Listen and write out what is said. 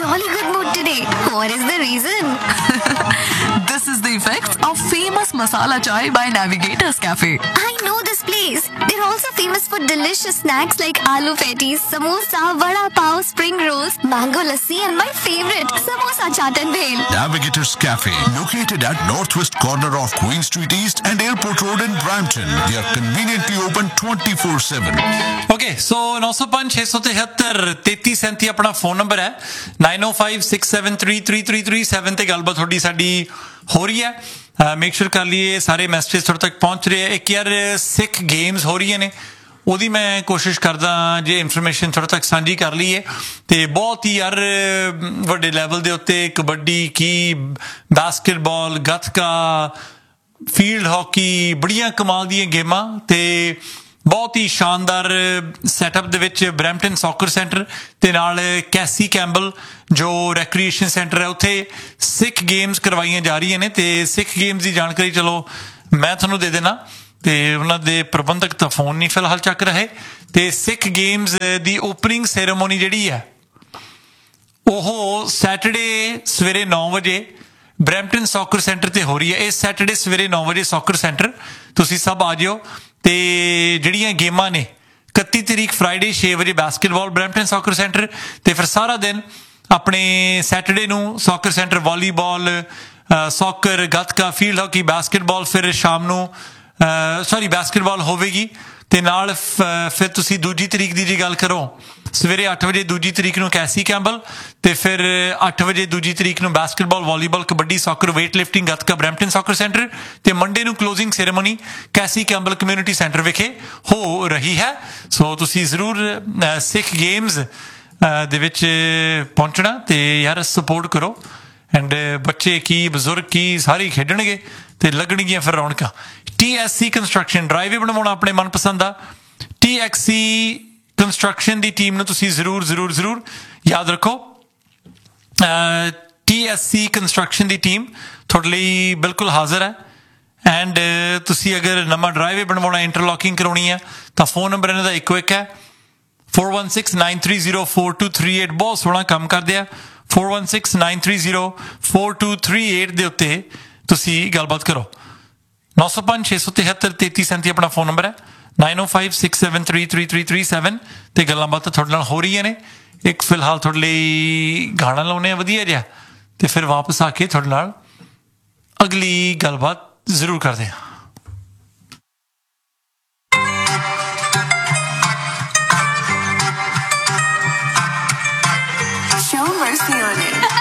jolly good mood today. What is the reason? This is the effects of famous masala chai by Navigators Cafe. I know this place. They're also famous for delicious snacks like aloo patties, samosa, vada pav, spring rolls, mango lassi, and my favorite, samosa chaat and bhel. Navigators Cafe, located at northwest corner of Queen Street East and Airport Road in Brampton. They are conveniently open 24/7. Okay, so 905 673 3337 ਆਪਣਾ phone number ਹੈ 9056733337 ਤੇ ਗੱਲਬਾਤ ਤੁਹਾਡੀ ਸਾਡੀ ਹੋ ਰਹੀ ਹੈ make sure ਕਰ ਲਈਏ ਸਾਰੇ ਮੈਸੇਜ ਤੁਹਾਡੇ ਤੱਕ ਪਹੁੰਚ ਰਹੇ ਆ ਇੱਕ ਯਾਰ ਸਿੱਖ ਗੇਮਸ ਹੋ ਰਹੀਆਂ ਨੇ ਉਹਦੀ ਮੈਂ ਕੋਸ਼ਿਸ਼ ਕਰਦਾ ਜੇ ਇਨਫੋਰਮੇਸ਼ਨ ਤੁਹਾਡੇ ਤੱਕ ਸਾਂਝੀ ਕਰ ਲਈਏ ਤੇ ਬਹੁਤ ਹੀ ਯਾਰ ਵੱਡੇ ਲੈਵਲ ਦੇ ਉੱਤੇ ਕਬੱਡੀ ਕੀ ਬਾਸਕਟਬਾਲ ਗੱਤਕਾ ਫੀਲਡ ਹਾਕੀ ਬੜੀਆਂ ਕਮਾਲ ਦੀਆਂ ਗੇਮਾਂ ਤੇ ਬਹੁਤ ਹੀ ਸ਼ਾਨਦਾਰ ਸੈਟਅਪ ਦੇ ਵਿੱਚ ਬਰੈਂਪਟਨ ਸੌਕਰ ਸੈਂਟਰ ਤੇ ਨਾਲ ਕੈਸੀ ਕੈਂਬਲ ਜੋ ਰੈਕਰੀਏਸ਼ਨ ਸੈਂਟਰ ਹੈ ਉੱਥੇ ਸਿੱਖ ਗੇਮਸ ਕਰਵਾਈਆਂ ਜਾ ਰਹੀਆਂ ਨੇ ਤੇ ਸਿੱਖ ਗੇਮਸ ਦੀ ਜਾਣਕਾਰੀ ਚਲੋ ਮੈਂ ਤੁਹਾਨੂੰ ਦੇ ਦੇਣਾ ਤੇ ਉਹਨਾਂ ਦੇ ਪ੍ਰਬੰਧਕ ਤਾਂ ਫੋਨ ਨਹੀਂ ਫਿਲਹਾਲ ਚੱਕ ਰਹੇ ਤੇ ਸਿੱਖ ਗੇਮਸ ਦੀ ਓਪਨਿੰਗ ਸੈਰੇਮੋਨੀ ਜਿਹੜੀ ਹੈ ਉਹ ਸੈਟਰਡੇ ਸਵੇਰੇ 9 ਵਜੇ ਬਰੈਂਪਟਨ ਸੌਕਰ ਸੈਂਟਰ ਤੇ ਹੋ ਰਹੀ ਹੈ ਇਸ ਸੈਟਰਡੇ ਸਵੇਰੇ 9 ਵਜੇ ਸੌਕਰ ਸੈਂਟਰ ਤੁਸੀਂ ਸਭ ਆ ਜਿਓ ਤੇ ਜਿਹੜੀਆਂ ਗੇਮਾਂ ਨੇ 31 ਤਰੀਕ ਫਰਾਈਡੇ 6 ਵਜੇ ਬਾਸਕਟਬਾਲ ਬਰੈਂਪਟਨ ਸੌਕਰ ਸੈਂਟਰ ਤੇ ਫਿਰ ਸਾਰਾ ਦਿਨ ਆਪਣੇ ਸੈਟਰਡੇ ਨੂੰ soccer centre volleyball soccer gatka field hockey basketball ਫਿਰ ਸ਼ਾਮ ਨੂੰ ਬਾਸਕਟਬਾਲ ਹੋਵੇਗੀ ਤੇ ਨਾਲ ਫਿਰ ਤੁਸੀਂ ਦੂਜੀ ਤਰੀਕ ਦੀ ਜੇ ਗੱਲ ਕਰੋ ਸਵੇਰੇ 8 ਵਜੇ ਦੂਜੀ ਤਰੀਕ ਨੂੰ ਕੈਸੀ ਕੈਂਬਲ ਤੇ ਫਿਰ 8 ਵਜੇ ਦੂਜੀ ਤਰੀਕ ਨੂੰ basketball volleyball kabaddi soccer weight lifting gatka Brampton soccer centre ਤੇ ਮੰਡੇ ਨੂੰ ਕਲੋਜ਼ਿੰਗ ਸੈਰੇਮਨੀ ਕੈਸੀ ਕੈਂਬਲ ਕਮਿਊਨਿਟੀ ਸੈਂਟਰ ਵਿਖੇ ਹੋ ਰਹੀ ਹੈ ਸੋ ਤੁਸੀਂ ਜ਼ਰੂਰ ਸਿੱਖ ਗੇਮਸ ਦੇ ਵਿੱਚ ਪਹੁੰਚਣਾ ਤੇ ਯਾਰ ਸਪੋਰਟ ਕਰੋ ਐਂਡ ਬੱਚੇ ਕੀ ਬਜ਼ੁਰਗ ਕੀ ਸਾਰੇ ਖੇਡਣਗੇ ਤੇ ਲੱਗਣਗੀਆਂ ਫਿਰ ਰੌਣਕਾਂ TSC ਕੰਸਟਰਕਸ਼ਨ ਡਰਾਈਵੇ ਬਣਵਾਉਣਾ ਆਪਣੇ ਮਨਪਸੰਦ ਦਾ TXC ਕੰਸਟਰਕਸ਼ਨ ਦੀ ਟੀਮ ਨੂੰ ਤੁਸੀਂ ਜ਼ਰੂਰ ਯਾਦ ਰੱਖੋ TSC ਕੰਸਟਰਕਸ਼ਨ ਦੀ ਟੀਮ ਤੁਹਾਡੇ ਲਈ ਬਿਲਕੁਲ ਹਾਜ਼ਰ ਹੈ ਐਂਡ ਤੁਸੀਂ ਅਗਰ ਨਵਾਂ ਡਰਾਈਵੇ ਬਣਵਾਉਣਾ ਇੰਟਰਲੌਕਿੰਗ ਕਰਾਉਣੀ ਹੈ ਤਾਂ ਫੋਨ ਨੰਬਰ ਇਹਨਾਂ ਦਾ ਇੱਕੋ ਇੱਕ ਹੈ 4169304238 ਬਹੁਤ ਸੋਹਣਾ ਕੰਮ ਕਰਦੇ ਆ 4169304238 ਦੇ ਉੱਤੇ ਤੁਸੀਂ ਗੱਲਬਾਤ ਕਰੋ 905 673 3337 ਆਪਣਾ ਫੋਨ ਨੰਬਰ ਹੈ 9056733337 ਤੇ ਗੱਲਾਂ ਬਾਤਾਂ ਤੁਹਾਡੇ ਨਾਲ ਹੋ ਰਹੀਆਂ ਨੇ ਇੱਕ ਫਿਲਹਾਲ ਤੁਹਾਡੇ ਲਈ ਗਾਣਾ ਲਾਉਣੇ ਆ ਵਧੀਆ ਜਿਹਾ ਤੇ ਫਿਰ ਵਾਪਸ ਆ ਕੇ ਤੁਹਾਡੇ ਨਾਲ ਅਗਲੀ ਗੱਲਬਾਤ ਜ਼ਰੂਰ ਕਰਦੇ ਹਾਂ Show mercy on